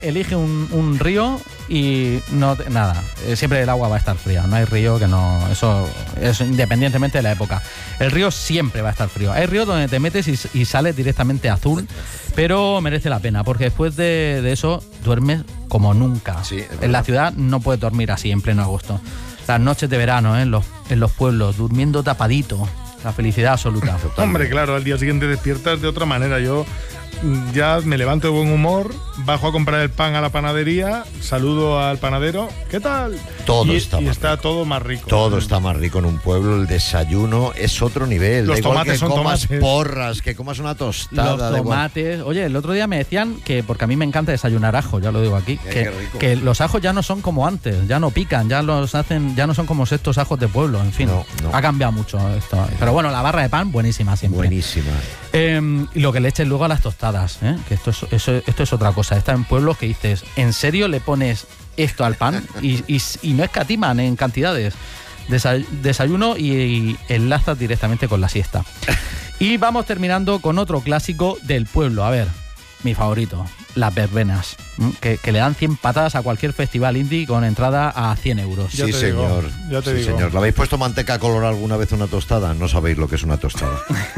Elige un río y nada, siempre el agua va a estar fría, no hay río que no, eso es independientemente de la época. El río siempre va a estar frío. Hay ríos donde te metes y sales directamente azul, pero merece la pena porque después de eso duermes como nunca. Sí, en la ciudad no puedes dormir así en pleno agosto. Las noches de verano en los pueblos, durmiendo tapadito, la felicidad absoluta. Hombre, claro, al día siguiente despiertas de otra manera. Yo ya me levanto de buen humor, bajo a comprar el pan a la panadería, saludo al panadero, ¿qué tal? Todo y está todo más rico. Todo está más rico en un pueblo, el desayuno es otro nivel. Los da igual tomates que son comas tomates. porras, que comas una tostada. Los tomates. Oye, el otro día me decían que, porque a mí me encanta desayunar ajo, ya lo digo aquí, qué rico. que los ajos ya no son como antes, ya no pican, ya no son como estos ajos de pueblo, en fin. No. Ha cambiado mucho esto. Pero bueno, la barra de pan, buenísima siempre. Buenísima. Y lo que le eches luego a las tostadas, que esto es otra cosa. Está en pueblos que dices, ¿en serio le pones esto al pan? y no escatiman en cantidades. Desayuno y enlazas directamente con la siesta. Y vamos terminando con otro clásico del pueblo. A ver, mi favorito, las verbenas, que le dan 100 patadas a cualquier festival indie con entrada a 100 euros. Ya Sí, te señor. digo, ya te Sí, digo. señor. ¿Le habéis puesto manteca color alguna vez a una tostada? No sabéis lo que es una tostada.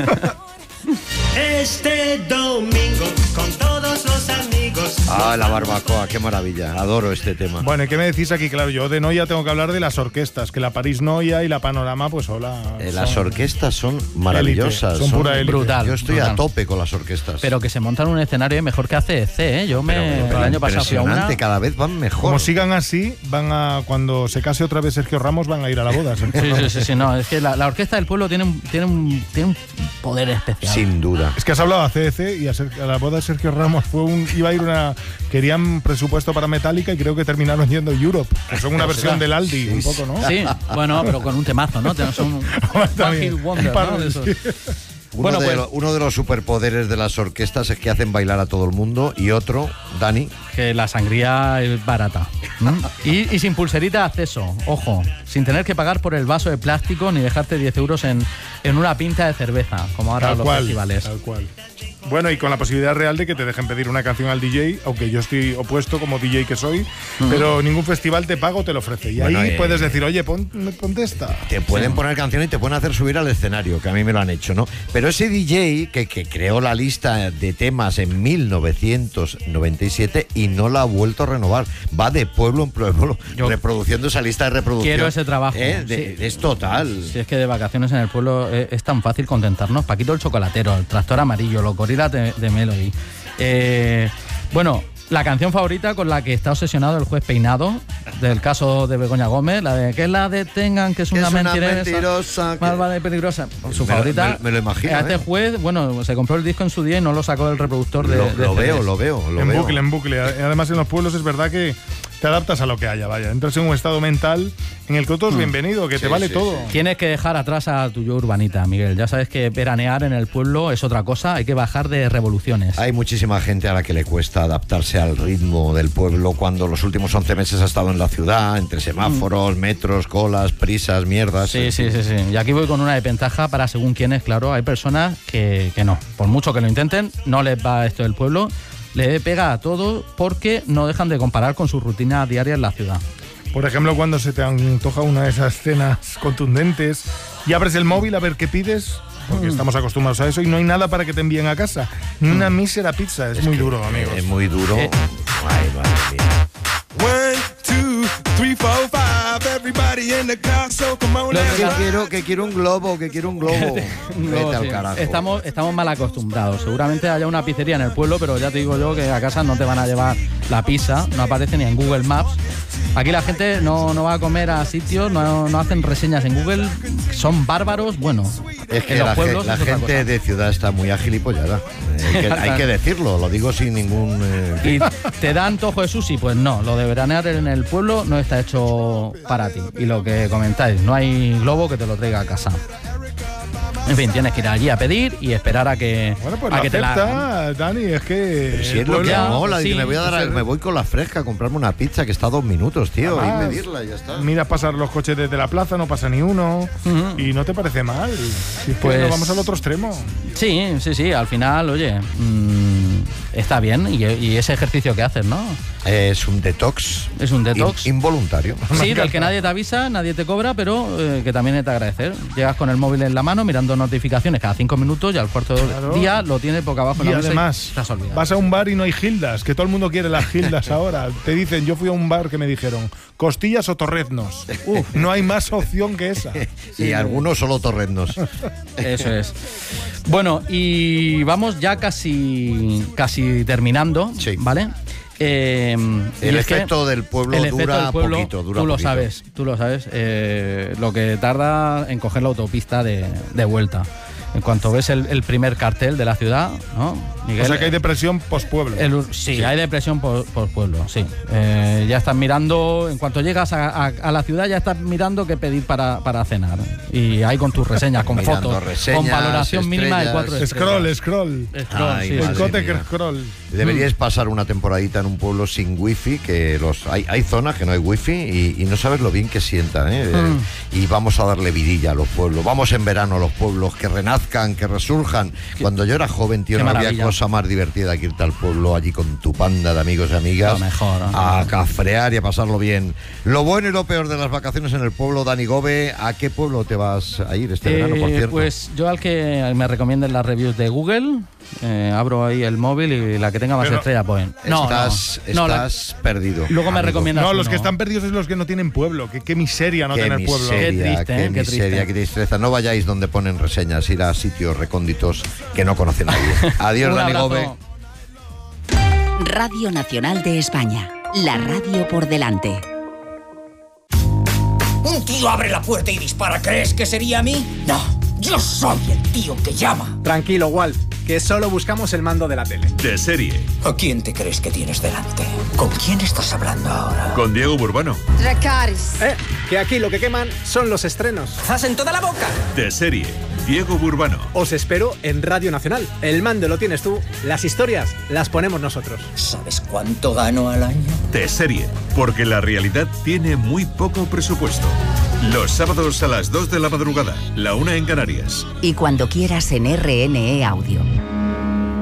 Este domingo con todos los amigos. Ah, la barbacoa, qué maravilla. Adoro este tema. Bueno, ¿y qué me decís aquí? Claro, yo de Noia tengo que hablar de las orquestas, que la París Noia y la Panorama, pues hola. Las orquestas son maravillosas. Élite, son pura élite. Brutal. Yo estoy brutal. a tope con las orquestas. Pero que se montan un escenario mejor que ACDC, ¿eh? Yo Pero el año pasado fui a una. impresionante, cada vez van mejor. Como sigan así, cuando se case otra vez Sergio Ramos, van a ir a la boda. Sí, no, es que la orquesta del pueblo tiene un poder especial. Sin duda. Es que has hablado a CDC y a la boda de Sergio Ramos querían presupuesto para Metallica y creo que terminaron yendo Europe, que son una versión del Aldi, un poco, ¿no? Sí, bueno, pero con un temazo, ¿no? Son One Hit Wonder, ¿no? De esos. Bueno, Uno de los superpoderes de las orquestas es que hacen bailar a todo el mundo, y otro, Dani, Que la sangría es barata. Y sin pulserita de acceso, ojo, sin tener que pagar por el vaso de plástico ni dejarte 10 euros en una pinta de cerveza, como ahora los festivales. Tal cual. Bueno, y con la posibilidad real de que te dejen pedir una canción al DJ, aunque yo estoy opuesto como DJ que soy, pero ningún festival te paga o te lo ofrece. Y Bueno, ahí puedes decir, oye, ponte esta. te pueden poner canciones y te pueden hacer subir al escenario, que a mí me lo han hecho, ¿no? Pero ese DJ que creó la lista de temas en 1997 y no la ha vuelto a renovar, va de pueblo en pueblo reproduciendo esa lista de reproducción. Quiero ese trabajo. Sí. Es total. Si es que de vacaciones en el pueblo es tan fácil contentarnos. Paquito el chocolatero, el tractor amarillo, los gorilas de Melody. Bueno, la canción favorita con la que está obsesionado el juez Peinado, del caso de Begoña Gómez, la de que la detengan, que es una mentirosa, malvada y peligrosa. Su favorita. Me lo imagino. Este juez, bueno, se compró el disco en su día y no lo sacó del reproductor de Lo CDs. veo. En bucle. Además, en los pueblos es verdad que te adaptas a lo que haya, vaya. Entras en un estado mental en el que todo es bienvenido, que te vale todo. Tienes que dejar atrás a tu yo urbanita, Miguel. Ya sabes que veranear en el pueblo es otra cosa, hay que bajar de revoluciones. Hay muchísima gente a la que le cuesta adaptarse al ritmo del pueblo cuando los últimos 11 meses ha estado en la ciudad, entre semáforos, metros, colas, prisas, mierdas. Sí. Y aquí voy con una desventaja para según quienes, claro. Hay personas que no, por mucho que lo intenten, no les va esto del pueblo. Le pega a todo porque no dejan de comparar con su rutina diaria en la ciudad. Por ejemplo, cuando se te antoja una de esas cenas contundentes y abres el móvil a ver qué pides, porque estamos acostumbrados a eso, y no hay nada para que te envíen a casa. Ni una mísera pizza. Es muy duro, amigos. Es muy duro. Ay, madre mía. 1, 2, 3, 4, 5. Everybody in the car, so come on. Que quiero un globo. Vete al carajo. Estamos mal acostumbrados. Seguramente haya una pizzería en el pueblo, pero ya te digo yo que a casa no te van a llevar la pizza, no aparece ni en Google Maps. Aquí la gente no va a comer a sitios, no hacen reseñas en Google, son bárbaros. Bueno, Es que en los la pueblos es otra gente cosa. de ciudad está muy agilipollada. Hay que decirlo, lo digo sin ningún... ¿Y te da antojo de sushi? Pues no, lo de veranear en el pueblo no está hecho para ti. Y lo que comentáis, no hay globo que te lo traiga a casa. En fin, tienes que ir allí a pedir y esperar a que, Bueno, pues a la que te la acepta, Dani, es que... Si es lo que ya, mola, sí, me voy con la fresca a comprarme una pizza que está a 2 minutos, tío, y Además, medirla y ya está. Miras pasar los coches desde la plaza, no pasa ni uno, y no te parece mal. Si es que Pues- nos vamos al otro extremo. Sí, al final, oye, está bien y ese ejercicio que haces, ¿no? Es un detox. Es un detox. Involuntario. Sí, del que nadie te avisa, nadie te cobra, pero que también es de agradecer. Llegas con el móvil en la mano, mirando notificaciones cada 5 minutos y al cuarto día lo tienes boca abajo en Y la mesa además, y te has olvidado. vas a un bar y no hay gildas, que todo el mundo quiere las gildas ahora. Te dicen, yo fui a un bar que me dijeron, costillas o torreznos. No hay más opción que esa. Y algunos solo torrendos. Eso es. Bueno, y vamos ya casi terminando, Sí. ¿vale? El efecto del pueblo dura poquito. Tú lo sabes, lo que tarda en coger la autopista de vuelta. En cuanto ves el primer cartel de la ciudad, ¿no, Miguel? O sea que hay depresión post-pueblo. Sí, hay depresión por pueblo, sí. Ya estás mirando, en cuanto llegas a la ciudad, ya estás mirando qué pedir para cenar. Y ahí con tus reseñas, con Mirando fotos, reseñas, con valoración mínima de 4 estrellas. Scroll. Ay, Sí, madre El cote mía. scroll. Deberíais pasar una temporadita en un pueblo sin wifi, que hay zonas que no hay wifi y no sabes lo bien que sienta, ¿eh? Y vamos a darle vidilla a los pueblos. Vamos en verano a los pueblos, que renazcan, que resurjan. Cuando yo era joven, tío, Qué no había maravilla. cosa más divertida que irte al pueblo allí con tu panda de amigos y amigas. Lo mejor, ¿no? A cafrear y a pasarlo bien. Lo bueno y lo peor de las vacaciones en el pueblo, Dani Gobe. ¿A qué pueblo te vas a ir este verano, por cierto? Pues yo al que me recomienden las reviews de Google, abro ahí el móvil y la que tenga más Pero estrellas, pues. Estás perdido. Luego me amigo. recomiendas No, los uno. que están perdidos es los que no tienen pueblo. Qué miseria no Qué tener pueblo. miseria, Qué triste, qué qué miseria, triste. qué tristeza. No vayáis donde ponen reseñas, ir a sitios recónditos que no conoce nadie. Adiós, Un Dani abrazo. Gobe. Radio Nacional de España. La radio por delante. Un tío abre la puerta y dispara. ¿Crees que sería a mí? No, yo soy el tío que llama. Tranquilo, Walp, que solo buscamos el mando de la tele. De serie, ¿A quién te crees que tienes delante? ¿Con quién estás hablando ahora? con Diego Burbano. Dracarys. Que aquí lo que queman son los estrenos. ¡Zas en toda la boca! De serie, Diego Burbano. Os espero en Radio Nacional. El mando lo tienes tú, las historias las ponemos nosotros. ¿Sabes cuánto gano al año? De serie, porque la realidad tiene muy poco presupuesto. Los sábados a las 2 de la madrugada, la 1 en Canarias. Y cuando quieras en RNE Audio.